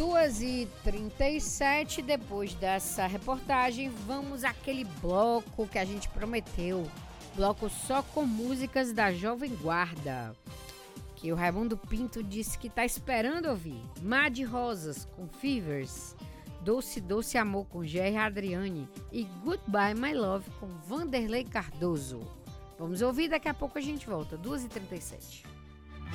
2h37, depois dessa reportagem, vamos àquele bloco que a gente prometeu. Bloco só com músicas da Jovem Guarda, que o Raimundo Pinto disse que tá esperando ouvir. Mar de Rosas com Fevers, Doce Doce Amor com G.R. Adriane e Goodbye My Love com Vanderlei Cardoso. Vamos ouvir, daqui a pouco a gente volta, 2h37.